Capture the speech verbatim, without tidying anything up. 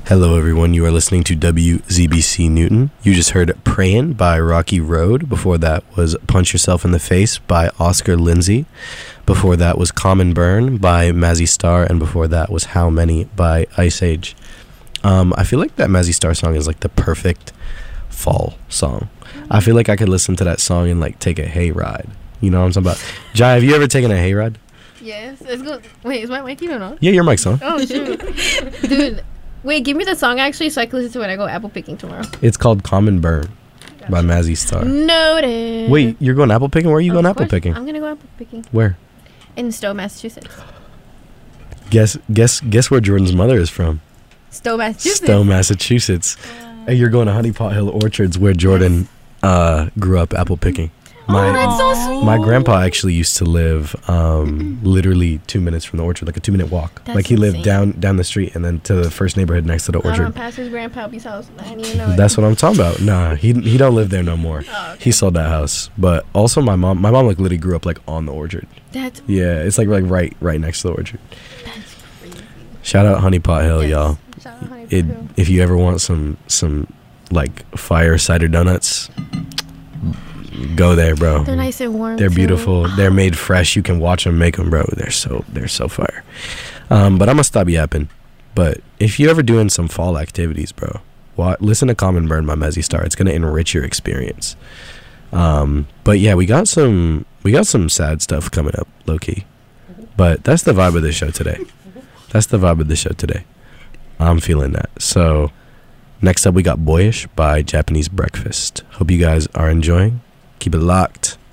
Hello everyone, you are listening to W Z B C Newton. You just heard Prayin' by Rocky Road. Before that was Punch Yourself in the Face by Oscar Lindsay. Before that was Common Burn by Mazzy Star. And before that was How Many by Ice Age. Um, I feel like that Mazzy Star song is like the perfect fall song. I feel like I could listen to that song and like take a hayride. You know what I'm talking about? Jai, have you ever taken a hayride? Yes. Let's go. Wait, is my mic even on? Yeah, your mic's on. Oh, shoot. Dude. Wait, give me the song actually so I can listen to it when I go apple picking tomorrow. It's called Common Burn Gotcha. by Mazzy Star. Noted. Wait, you're going apple picking? Where are you Of going apple course, picking? I'm going to go apple picking. Where? In Stowe, Massachusetts. Guess guess guess where Jordan's mother is from? Stowe, Massachusetts. Stowe, Massachusetts. Uh, And you're going to Honey Pot Hill Orchards where Jordan uh, grew up apple picking. My, oh, that's so sweet. My grandpa actually used to live um, literally two minutes from the orchard, like a two minute walk. That's like he lived insane. down down the street and then to the first neighborhood next to the I'm on orchard. past his grandpappy's house. I didn't even know it. That's what I'm talking about. Nah, he he don't live there no more. Oh, okay. He sold that house. But also my mom, my mom like literally grew up like on the orchard. That's, Yeah, it's like like right right next to the orchard. that's crazy. Shout out Honey Pot Hill, Yes. y'all. Shout out Honey It, Pot if you ever want some some like fire cider donuts, go there, bro. They're nice and warm. They're too. beautiful. They're made fresh. You can watch them make them, bro. They're so they're so fire. Um, but I'm gonna stop yapping. But if you're ever doing some fall activities, bro, wa- listen to Common Burn by Mazzy Star. It's gonna enrich your experience. Um, but yeah, we got some we got some sad stuff coming up, low key. But that's the vibe of the show today. That's the vibe of the show today. I'm feeling that. So next up, we got Boyish by Japanese Breakfast. Hope you guys are enjoying. Keep it locked.